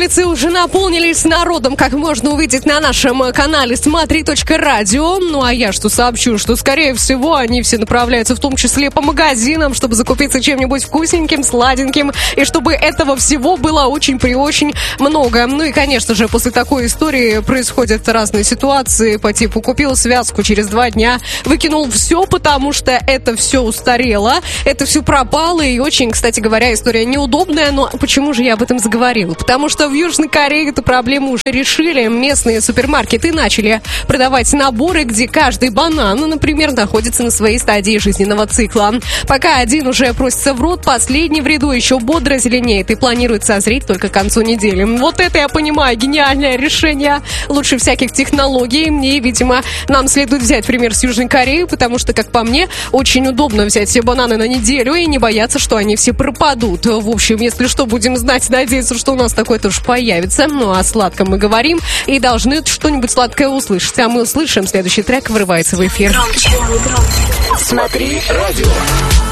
улицы уже наполнились народом, как можно увидеть на нашем канале смотри.радио. Ну а я что сообщу, что скорее всего они все направляются в том числе по магазинам, чтобы закупиться чем-нибудь вкусненьким, сладеньким, и чтобы этого всего было очень-преочень много. Ну и, конечно же, после такой истории происходят разные ситуации по типу купил связку, через 2 дня выкинул все, потому что это все устарело, это все пропало, и очень, кстати говоря, история неудобная, но почему же я об этом заговорила? Потому что в Южной Корее эту проблему уже решили. Местные супермаркеты начали продавать наборы, где каждый банан, например, находится на своей стадии жизненного цикла. Пока один уже просится в рот, последний в ряду еще бодро зеленеет и планирует созреть только к концу недели. Вот это я понимаю, гениальное решение. Лучше всяких технологий. И, видимо, нам следует взять пример с Южной Кореи, потому что, как по мне, очень удобно взять все бананы на неделю и не бояться, что они все пропадут. В общем, если что, будем знать, надеяться, что у нас такое тоже появится. Ну, о сладком мы говорим и должны что-нибудь сладкое услышать. А мы услышим, следующий трек врывается в эфир. Громче. Смотри радио.